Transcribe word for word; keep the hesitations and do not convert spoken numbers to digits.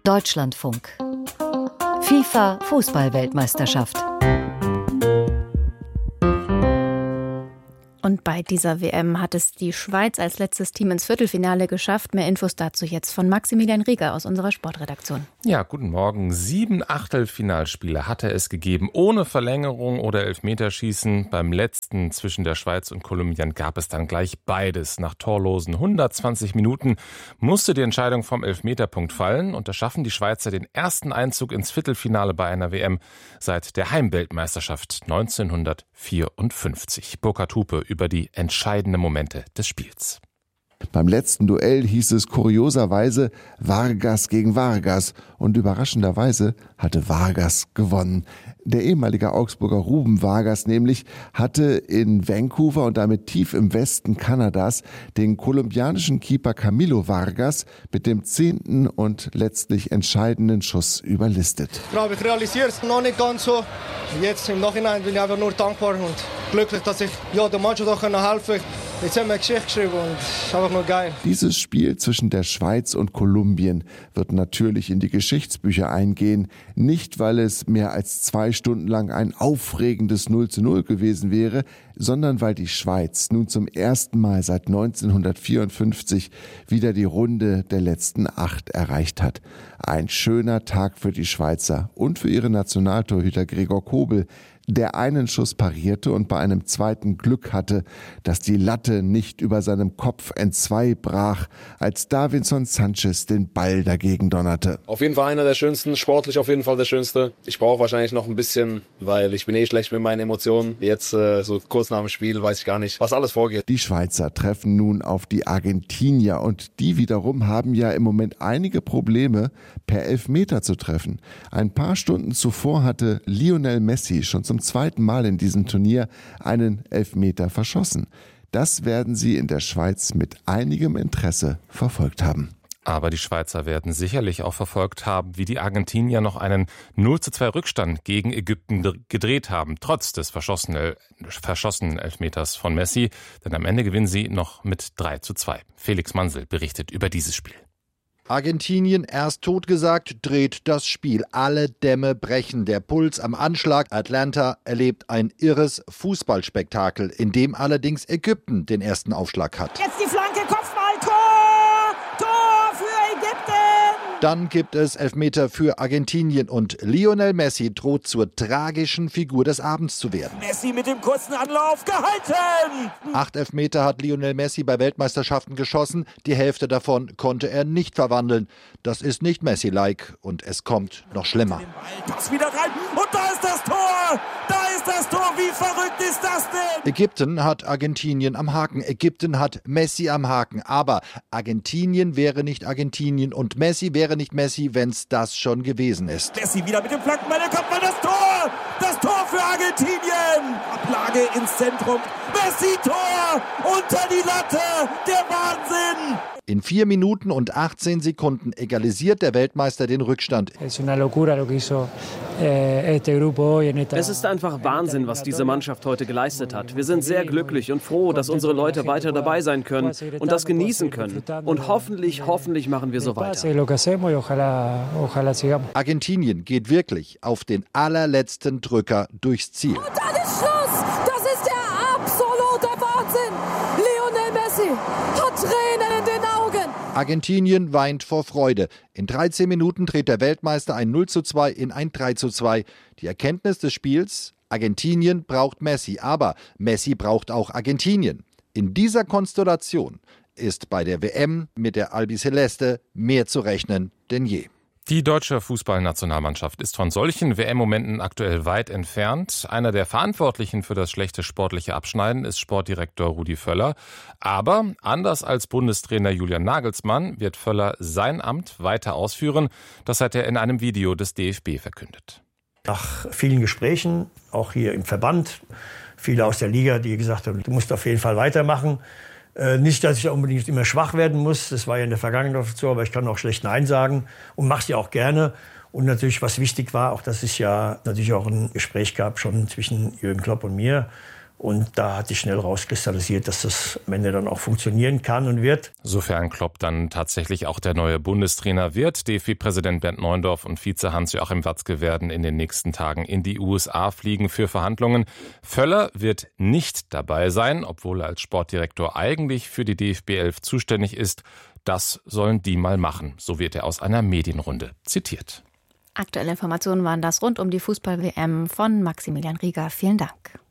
Deutschlandfunk. FIFA Fußball-Weltmeisterschaft. Und bei dieser W M hat es die Schweiz als letztes Team ins Viertelfinale geschafft. Mehr Infos dazu jetzt von Maximilian Rieger aus unserer Sportredaktion. Ja, guten Morgen. Sieben Achtelfinalspiele hatte es gegeben, ohne Verlängerung oder Elfmeterschießen. Beim letzten zwischen der Schweiz und Kolumbien gab es dann gleich beides. Nach torlosen hundertzwanzig Minuten musste die Entscheidung vom Elfmeterpunkt fallen. Und da schaffen die Schweizer den ersten Einzug ins Viertelfinale bei einer W M seit der Heimweltmeisterschaft neunzehnhundertvierundfünfzig. Burkhard Hupe über die entscheidenden Momente des Spiels. Beim letzten Duell hieß es kurioserweise Vargas gegen Vargas und überraschenderweise hatte Vargas gewonnen. Der ehemalige Augsburger Ruben Vargas nämlich hatte in Vancouver und damit tief im Westen Kanadas den kolumbianischen Keeper Camilo Vargas mit dem zehnten und letztlich entscheidenden Schuss überlistet. Ich glaube, ich realisiere es noch nicht ganz so. Jetzt im Nachhinein bin ich einfach nur dankbar und glücklich, dass ich ja, der Mannschaft auch helfen konnte. Jetzt haben wir eine Geschichte geschrieben und es ist einfach nur geil. Dieses Spiel zwischen der Schweiz und Kolumbien wird natürlich in die Geschichtsbücher eingehen. Nicht, weil es mehr als zwei Stunden lang ein aufregendes null zu null gewesen wäre, sondern weil die Schweiz nun zum ersten Mal seit neunzehnhundertvierundfünfzig wieder die Runde der letzten acht erreicht hat. Ein schöner Tag für die Schweizer und für ihre Nationaltorhüter Gregor Kobel, der einen Schuss parierte und bei einem zweiten Glück hatte, dass die Latte nicht über seinem Kopf entzwei brach, als Davinson Sanchez den Ball dagegen donnerte. Auf jeden Fall einer der schönsten, sportlich auf jeden Fall der schönste. Ich brauche wahrscheinlich noch ein bisschen, weil ich bin eh schlecht mit meinen Emotionen. Jetzt äh, so kurz nach dem Spiel weiß ich gar nicht, was alles vorgeht. Die Schweizer treffen nun auf die Argentinier und die wiederum haben ja im Moment einige Probleme, per Elfmeter zu treffen. Ein paar Stunden zuvor hatte Lionel Messi schon zum zweiten Mal in diesem Turnier einen Elfmeter verschossen. Das werden sie in der Schweiz mit einigem Interesse verfolgt haben. Aber die Schweizer werden sicherlich auch verfolgt haben, wie die Argentinier noch einen null zu zwei Rückstand gegen Ägypten gedreht haben, trotz des verschossenen, verschossenen Elfmeters von Messi. Denn am Ende gewinnen sie noch mit drei zu zwei. Felix Mansel berichtet über dieses Spiel. Argentinien erst totgesagt, dreht das Spiel. Alle Dämme brechen, der Puls am Anschlag. Atlanta erlebt ein irres Fußballspektakel, in dem allerdings Ägypten den ersten Aufschlag hat. Jetzt die Flanke, Kopfball, Tor! Tor für Ägypten! Dann gibt es Elfmeter für Argentinien und Lionel Messi droht zur tragischen Figur des Abends zu werden. Messi mit dem kurzen Anlauf gehalten! Acht Elfmeter hat Lionel Messi bei Weltmeisterschaften geschossen. Die Hälfte davon konnte er nicht verwandeln. Das ist nicht Messi-like und es kommt noch schlimmer. Pass wieder rein und da ist das Tor! Da ist das Tor! Wie verrückt ist das denn? Ägypten hat Argentinien am Haken. Ägypten hat Messi am Haken. Aber Argentinien wäre nicht Argentinien und Messi wäre nicht Messi, wenn es das schon gewesen ist. Messi wieder mit dem Flankenball, da kommt mal das Tor! Das Tor für Argentinien! Ablage ins Zentrum. Messi Tor! Unter die Latte! Der Wahnsinn! In vier Minuten und achtzehn Sekunden egalisiert der Weltmeister den Rückstand. Es ist einfach Wahnsinn, was diese Mannschaft heute geleistet hat. Wir sind sehr glücklich und froh, dass unsere Leute weiter dabei sein können und das genießen können. Und hoffentlich, hoffentlich machen wir so weiter. Argentinien geht wirklich auf den allerletzten Drücker durchs Ziel. Und dann ist Schluss! Das ist der absolute Wahnsinn! Lionel Messi hat Tränen in den Augen! Argentinien weint vor Freude. In dreizehn Minuten dreht der Weltmeister ein null zu zwei in ein drei zu zwei. Die Erkenntnis des Spiels: Argentinien braucht Messi, aber Messi braucht auch Argentinien. In dieser Konstellation ist bei der W M mit der Albiceleste mehr zu rechnen denn je. Die deutsche Fußballnationalmannschaft ist von solchen W M-Momenten aktuell weit entfernt. Einer der Verantwortlichen für das schlechte sportliche Abschneiden ist Sportdirektor Rudi Völler. Aber anders als Bundestrainer Julian Nagelsmann wird Völler sein Amt weiter ausführen. Das hat er in einem Video des D F B verkündet. Nach vielen Gesprächen, auch hier im Verband, viele aus der Liga, die gesagt haben, du musst auf jeden Fall weitermachen. Nicht, dass ich da unbedingt immer schwach werden muss, das war ja in der Vergangenheit so, aber ich kann auch schlecht Nein sagen und mache es ja auch gerne. Und natürlich, was wichtig war, auch dass es ja natürlich auch ein Gespräch gab schon zwischen Jürgen Klopp und mir. Und da hat sich schnell rauskristallisiert, dass das am Ende dann auch funktionieren kann und wird. Sofern Klopp dann tatsächlich auch der neue Bundestrainer wird. D F B-Präsident Bernd Neuendorf und Vize Hans-Joachim Watzke werden in den nächsten Tagen in die U S A fliegen für Verhandlungen. Völler wird nicht dabei sein, obwohl er als Sportdirektor eigentlich für die D F B elf zuständig ist. Das sollen die mal machen, so wird er aus einer Medienrunde zitiert. Aktuelle Informationen waren das rund um die Fußball-W M von Maximilian Rieger. Vielen Dank.